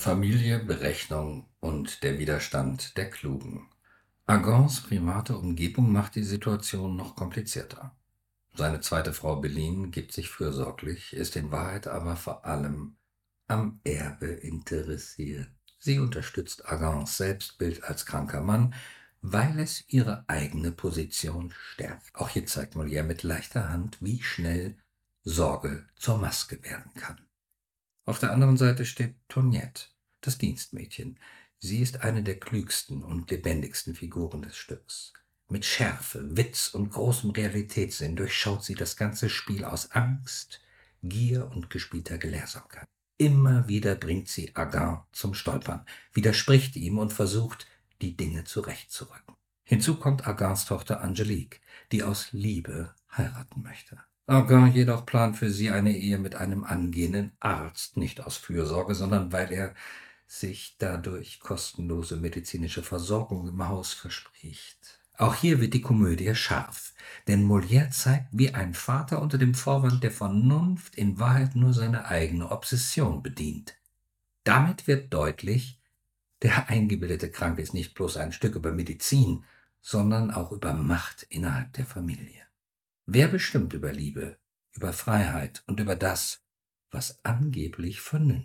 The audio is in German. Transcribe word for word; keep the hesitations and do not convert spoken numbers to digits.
Familie, Berechnung und der Widerstand der Klugen. Agans private Umgebung macht die Situation noch komplizierter. Seine zweite Frau Beline gibt sich fürsorglich, ist in Wahrheit aber vor allem am Erbe interessiert. Sie unterstützt Agans Selbstbild als kranker Mann, weil es ihre eigene Position stärkt. Auch hier zeigt Molière mit leichter Hand, wie schnell Sorge zur Maske werden kann. Auf der anderen Seite steht Toinette, das Dienstmädchen. Sie ist eine der klügsten und lebendigsten Figuren des Stücks. Mit Schärfe, Witz und großem Realitätssinn durchschaut sie das ganze Spiel aus Angst, Gier und gespielter Gelehrsamkeit. Immer wieder bringt sie Agan zum Stolpern, widerspricht ihm und versucht, die Dinge zurechtzurücken. Hinzu kommt Agans Tochter Angelique, die aus Liebe heiraten möchte. Agan jedoch plant für sie eine Ehe mit einem angehenden Arzt, nicht aus Fürsorge, sondern weil er sich dadurch kostenlose medizinische Versorgung im Haus verspricht. Auch hier wird die Komödie scharf, denn Molière zeigt, wie ein Vater unter dem Vorwand der Vernunft in Wahrheit nur seine eigene Obsession bedient. Damit wird deutlich, der eingebildete Kranke ist nicht bloß ein Stück über Medizin, sondern auch über Macht innerhalb der Familie. Wer bestimmt über Liebe, über Freiheit und über das, was angeblich vernünftig